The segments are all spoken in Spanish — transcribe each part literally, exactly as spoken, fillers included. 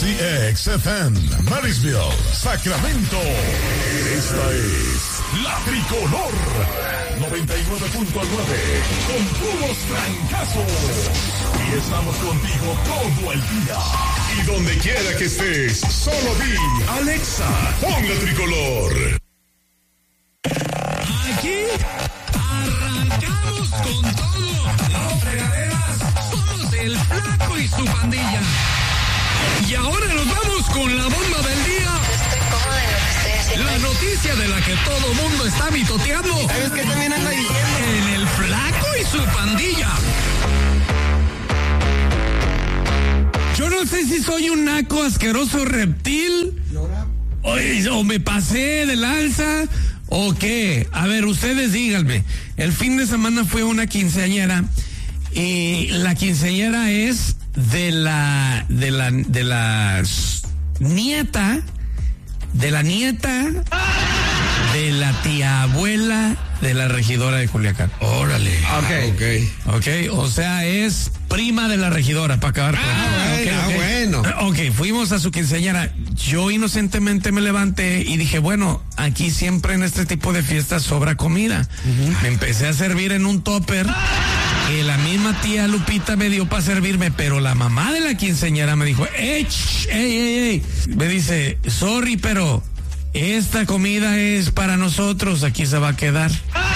C X F M, Marysville, Sacramento. Esta es La Tricolor noventa y nueve punto nueve, con puros trancazos. Y estamos contigo todo el día. Y donde quiera que estés, solo di, Alexa, pon La Tricolor. Aquí arrancamos con todo. No fregaderas, somos el Flaco y su pandilla. Y ahora nos vamos con la bomba del día. Estoy cómoda en lo que estoy haciendo. La noticia de la que todo mundo está mitoteando. ¿Sabes qué también anda diciendo? En el Flaco y su pandilla. Yo no sé si soy un naco asqueroso reptil. Oye, o me pasé de lanza. ¿O qué? A ver, ustedes díganme. El fin de semana fue una quinceañera y la quinceañera es de la de la de la nieta de la nieta de la tía abuela de la regidora de Culiacán. Órale. Ok. Ok. Ok, o sea, es prima de la regidora, para acabar con Ah, okay, bueno, okay. bueno. Ok, fuimos a su quinceañera. Yo inocentemente me levanté y dije, bueno, aquí siempre en este tipo de fiestas sobra comida. Uh-huh. Me empecé a servir en un topper que la misma tía Lupita me dio para servirme, pero la mamá de la quinceañera me dijo, ¡ey, ey, ey, ey! Me dice, sorry, pero esta comida es para nosotros, aquí se va a quedar.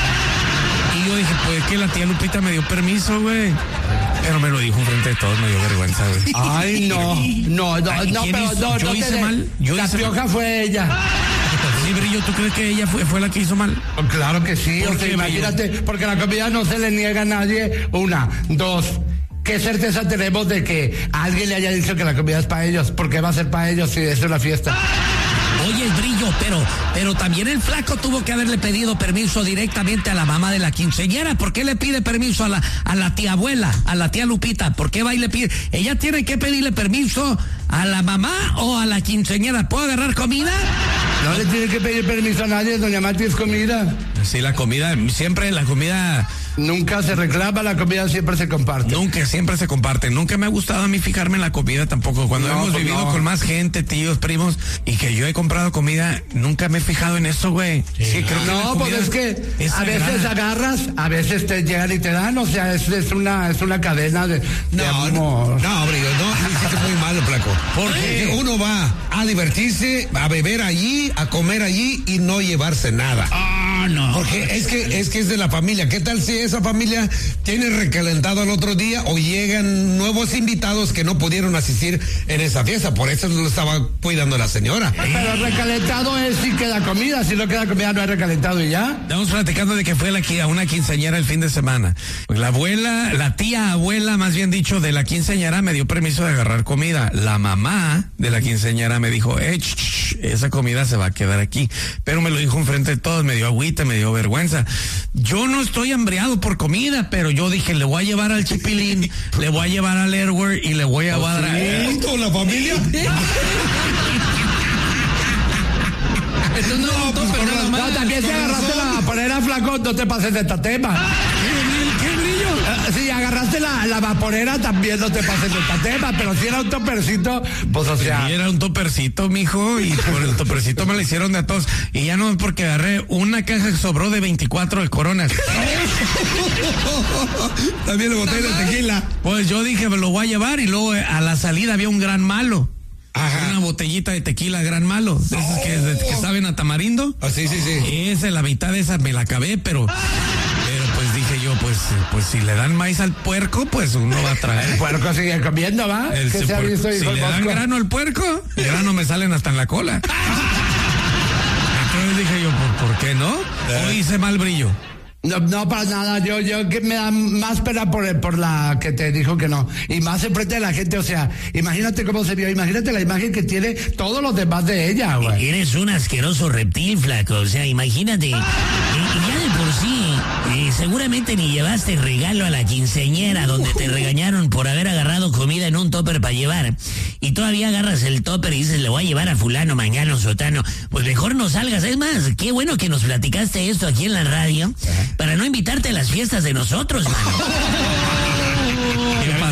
Y yo dije, pues que la tía Lupita me dio permiso, güey. Pero me lo dijo enfrente de todos, me dio vergüenza, güey. Ay, no, no, no, Ay, no, ¿quién pero hizo? no, ¿Yo no hice te- mal? ¿Yo La hice pioja mal? fue ella. Sí, Brillo, ¿tú crees que ella fue, fue la que hizo mal? Claro que sí, ¿Por o sea, qué, imagínate, porque la comida no se le niega a nadie. Una, dos, ¿qué certeza tenemos de que alguien le haya dicho que la comida es para ellos? ¿Por qué va a ser para ellos si es una fiesta? Oye, Brillo, pero, pero también el Flaco tuvo que haberle pedido permiso directamente a la mamá de la quinceañera. ¿Por qué le pide permiso a la, a la tía abuela, a la tía Lupita? ¿Por qué va y le pide? Ella tiene que pedirle permiso a la mamá o a la quinceañera. ¿Puedo agarrar comida? No le tiene que pedir permiso a nadie, doña Mati, es comida. Sí, la comida, siempre la comida, Nunca se reclama, la comida siempre se comparte. nunca, siempre se comparte. Nunca me ha gustado a mí fijarme en la comida tampoco. Cuando No, hemos pues vivido no. con más gente, tíos, primos, y que yo he comprado comida, nunca me he fijado en eso, güey. Sí, creo que la No, pues comida es que es a veces sagrada. agarras, a veces te llegan y te dan, o sea, es, es una es una cadena de, de No, amor. no, no, Brillo, no, hiciste muy malo, Flaco. Porque uno va a divertirse, a beber allí, a comer allí y no llevarse nada. Ah, no. Porque es que es que es de la familia. ¿Qué tal si esa familia tiene recalentado al otro día o llegan nuevos invitados que no pudieron asistir en esa fiesta? Por eso lo estaba cuidando la señora. Pero recalentado es si queda comida, si no queda comida no es recalentado y ya. Estamos platicando de que fue la, qui- a una quinceañera el fin de semana. Pues la abuela, la tía abuela, más bien dicho, de la quinceañera me dio permiso de agarrar comida. La mamá de la quinceañera me dijo, eh, ch, ch, esa comida se va a quedar aquí. Pero me lo dijo enfrente de todos, me dio agüita, me dio vergüenza. Yo no estoy hambriado por comida, pero yo dije, le voy a llevar al Chipilín, le voy a llevar al Airware y le voy a llevar a... ¿Toda la familia? Esto no, es un topper, nada No, más. también si agarraste la vaporera, Flaco, no te pases de tatema. ¿Qué brillo? Eh, Si agarraste la, la vaporera, también no te pases de tatema, pero si era un topercito, pues o sea... Y era un topercito, mijo, y por el topercito me lo hicieron de a todos. Y ya no es porque agarré una caja que sobró de veinticuatro de Coronas. También le boté de tequila. Pues yo dije, me lo voy a llevar, y luego eh, a la salida había un Gran Malo. Ajá. Una botellita de tequila Gran Malo, de esas que, de- que saben a tamarindo. Ah, sí, sí, sí. Esa, la mitad de esa me la acabé, pero... Pero pues dije yo, pues, pues si le dan maíz al puerco, pues uno va a El traer. puerco sigue comiendo, ¿va? El ¿Qué se ha puerco. visto, Si hijo le del dan Bosco? grano al puerco, el grano me salen hasta en la cola. Entonces dije yo, ¿por, por qué no? O hice mal Brillo. No, no para nada, yo, yo que me da más pena por, por la que te dijo que no. Y más enfrente de la gente, o sea, imagínate cómo se vio, imagínate la imagen que tiene todos los demás de ella, güey. Eres un asqueroso reptil, Flaco. O sea, imagínate. Y, y ya de por sí, eh, seguramente ni llevaste regalo a la quinceañera donde te regañaron por haber agarrado comida en un topper para llevar. Y todavía agarras el topper y dices, le voy a llevar a fulano, mangano, sotano. Pues mejor no salgas. Es más, qué bueno que nos platicaste esto aquí en la radio para no invitarte a las fiestas de nosotros, mano. ¿Qué pasó?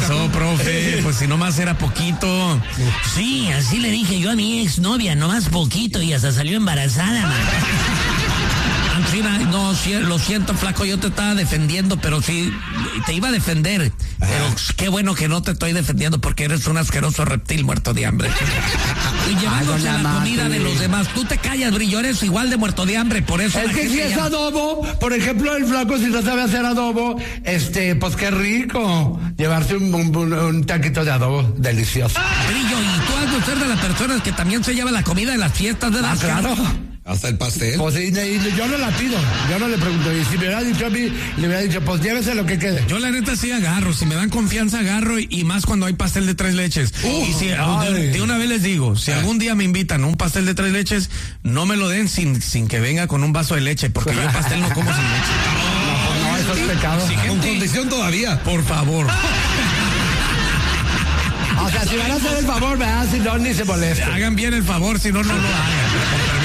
pasó, profe? Pues si nomás era poquito. Sí, así le dije yo a mi exnovia, nomás poquito y hasta salió embarazada, man. China, no, sí, lo siento, flaco, yo te estaba defendiendo, pero sí, te iba a defender. Ajá. Pero qué bueno que no te estoy defendiendo porque eres un asqueroso reptil muerto de hambre. Y llevándose a la comida de los demás. Tú te callas, Brillo, eres igual de muerto de hambre, por eso. Es que si es llama... adobo, por ejemplo, el flaco si no sabe hacer adobo, este, pues qué rico. Llevarse un, un, un taquito de adobo delicioso. Brillo, y tú has de ser de las personas que también se lleva la comida de las fiestas de las ah, claro. Hasta el pastel. Pues y, y, yo no la pido, yo no le pregunto. Y si me hubiera dicho a mí, le hubiera dicho, pues llévese lo que quede. Yo la neta sí agarro, si me dan confianza agarro y, y más cuando hay pastel de tres leches. Uh, y si de, de una vez les digo, si algún día me invitan a un pastel de tres leches, no me lo den sin, sin que venga con un vaso de leche, porque yo el pastel no como sin leche. No, no, eso es pecado. Sí, con condición todavía. Por favor. O sea, si van a hacer el favor, ¿verdad? Si no, ni se molesta. Hagan bien el favor, si no, no lo hagan.